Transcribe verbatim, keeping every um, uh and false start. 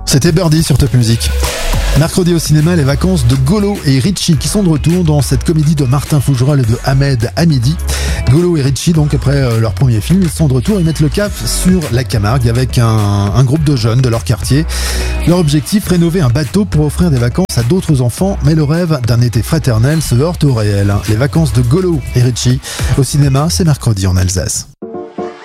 C'était Birdie sur Top Music. Mercredi au cinéma, les vacances de Golo et Richie qui sont de retour dans cette comédie de Martin Fougerolles et de Ahmed Hamidi. Golo et Richie, donc après leur premier film, ils sont de retour, ils mettent le cap sur la Camargue avec un, un groupe de jeunes de leur quartier. Leur objectif, rénover un bateau pour offrir des vacances à d'autres enfants, mais le rêve d'un été fraternel se heurte au réel. Les vacances de Golo et Richie au cinéma, c'est mercredi en Alsace.